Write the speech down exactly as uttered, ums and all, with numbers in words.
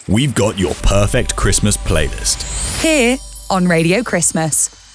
We've got your perfect Christmas playlist here on Radio Christmas.